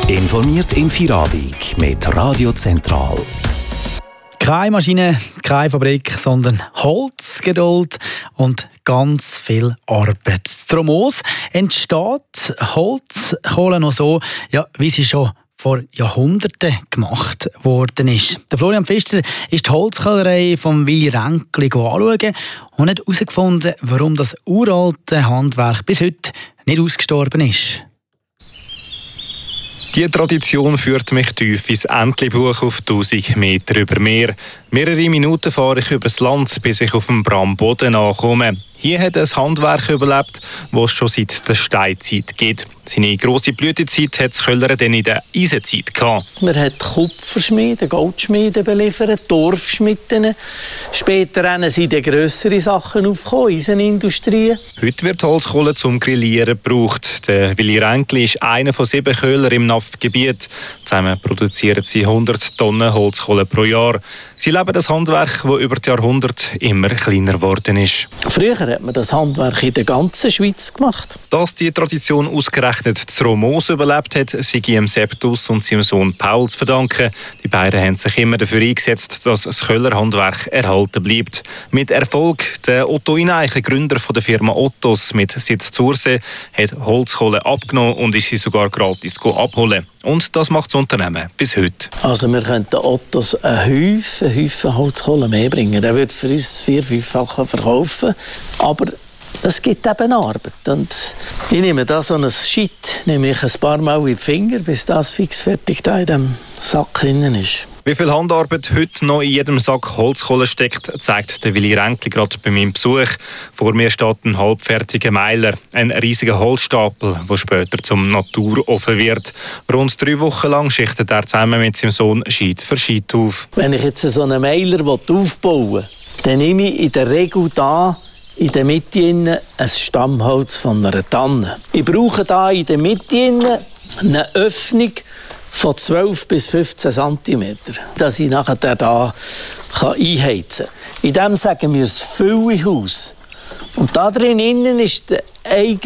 Informiert in Feierabend mit Radio Zentral. Keine Maschine, keine Fabrik, sondern Holz, Geduld und ganz viel Arbeit. Zur Moos entsteht Holzkohle noch so, wie sie schon vor Jahrhunderten gemacht worden ist. Der Florian Pfister ist die Holzkohlerei von Willy Ränkli anschauen und hat herausgefunden, warum das uralte Handwerk bis heute nicht ausgestorben ist. Die Tradition führt mich tief ins Entlebuch auf 1000 Meter über Meer. Mehrere Minuten fahre ich übers Land, bis ich auf dem Bramboden ankomme. Hier hat ein Handwerk überlebt, das es schon seit der Steinzeit gibt. Seine grosse Blütezeit hat das Köllern dann in der Eisenzeit gehabt. Man hat Kupferschmiede, Goldschmiede beliefert, Dorfschmieden. Später sind dann grössere Sachen aufgekommen, Eisenindustrie. Heute wird Holzkohle zum Grillieren gebraucht. Der Willy Ränkli ist einer von 7 Köhler im NAF-Gebiet. Zusammen produzieren sie 100 Tonnen Holzkohle pro Jahr. Sie leben das Handwerk, das über die Jahrhunderte immer kleiner geworden ist. Früher hat man das Handwerk in der ganzen Schweiz gemacht. Dass die Tradition ausgerechnet zu Moos überlebt hat, sei ihm Septus und seinem Sohn Paul zu verdanken. Die beiden haben sich immer dafür eingesetzt, dass das Köllerhandwerk erhalten bleibt. Mit Erfolg. Der Otto Ineichen, Gründer der Firma Ottos mit Sitz Zursee, hat Holzkohle abgenommen und ist sie sogar gratis abholen. Und das macht das Unternehmen bis heute. Also wir könnten Ottos einen Haufen Holzkohle mehr bringen. Der wird für uns 4-5-fache verkaufen. Aber es gibt eben Arbeit. Und ich nehme da so ein Shit, nehme ich ein paar Mal in die Finger, bis das fixfertig da in dem Sack drin ist. Wie viel Handarbeit heute noch in jedem Sack Holzkohle steckt, zeigt der Willy Ränkli gerade bei meinem Besuch. Vor mir steht ein halbfertiger Meiler, ein riesiger Holzstapel, der später zum Naturofen wird. Rund 3 Wochen lang schichtet er zusammen mit seinem Sohn Scheit für Scheit auf. Wenn ich jetzt so einen Meiler aufbauen will, dann nehme ich in der Regel da in der Mitte ein Stammholz von einer Tanne. Ich brauche da in der Mitte eine Öffnung von 12 bis 15 cm, dass ich nachher da einheizen kann. In dem sagen wir das Füllehaus. Und da drin ist der